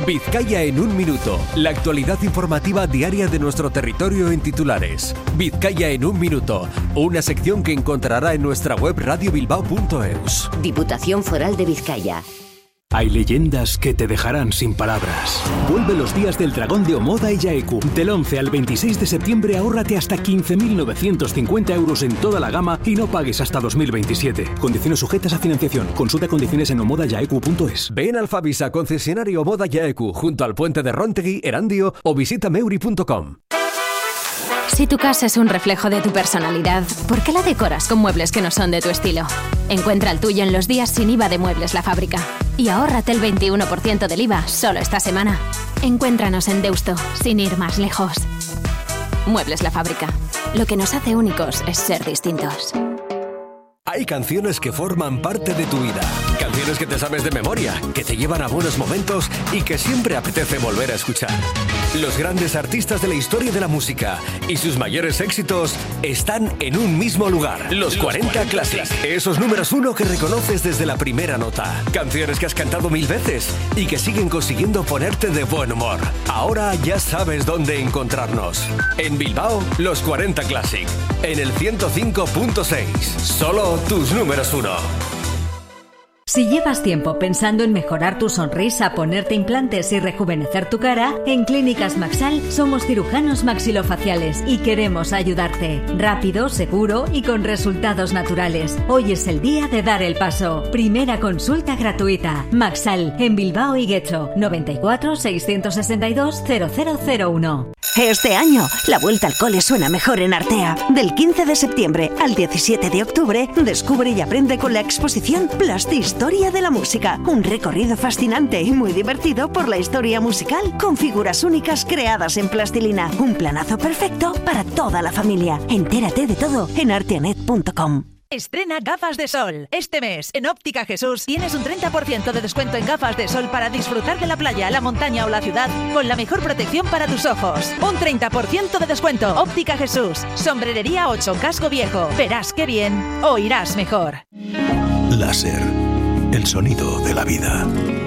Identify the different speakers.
Speaker 1: Vizcaya en un minuto. La actualidad informativa diaria de nuestro territorio en titulares. Vizcaya en un minuto. Una sección que encontrará en nuestra web radiobilbao.eus.
Speaker 2: Diputación Foral de Vizcaya.
Speaker 3: Hay leyendas que te dejarán sin palabras. Vuelve los días del dragón de Omoda y Yaeku. Del 11 al 26 de septiembre ahórrate hasta 15.950 euros en toda la gama y no pagues hasta 2027. Condiciones sujetas a financiación. Consulta condiciones en omodayaeku.es.
Speaker 1: Ven al Fabisa, concesionario Omoda Yaeku, junto al puente de Rontegui, Erandio, o visita meuri.com.
Speaker 4: Si tu casa es un reflejo de tu personalidad, ¿por qué la decoras con muebles que no son de tu estilo? Encuentra el tuyo en los días sin IVA de Muebles La Fábrica. Y ahórrate el 21% del IVA solo esta semana. Encuéntranos en Deusto, sin ir más lejos. Muebles La Fábrica. Lo que nos hace únicos es ser distintos.
Speaker 1: Hay canciones que forman parte de tu vida. Canciones que te sabes de memoria, que te llevan a buenos momentos y que siempre apetece volver a escuchar. Los grandes artistas de la historia de la música y sus mayores éxitos están en un mismo lugar. Los 40 Classics. Esos números uno que reconoces desde la primera nota. Canciones que has cantado 1000 veces y que siguen consiguiendo ponerte de buen humor. Ahora ya sabes dónde encontrarnos. En Bilbao, los 40 Classic. En el 105.6. Solo tus números uno.
Speaker 5: Si llevas tiempo pensando en mejorar tu sonrisa, ponerte implantes y rejuvenecer tu cara, en Clínicas Maxal somos cirujanos maxilofaciales y queremos ayudarte. Rápido, seguro y con resultados naturales. Hoy es el día de dar el paso. Primera consulta gratuita. Maxal, en Bilbao y Guecho, 94 662 0001.
Speaker 6: Este año, la vuelta al cole suena mejor en Artea. Del 15 de septiembre al 17 de octubre, descubre y aprende con la exposición Plastihistoria de la Música. Un recorrido fascinante y muy divertido por la historia musical, con figuras únicas creadas en plastilina. Un planazo perfecto para toda la familia. Entérate de todo en arteanet.com.
Speaker 7: Estrena gafas de sol. Este mes, en Óptica Jesús, tienes un 30% de descuento en gafas de sol para disfrutar de la playa, la montaña o la ciudad con la mejor protección para tus ojos. Un 30% de descuento. Óptica Jesús. Sombrerería 8, Casco Viejo. Verás qué bien, oirás mejor.
Speaker 8: Láser. El sonido de la vida.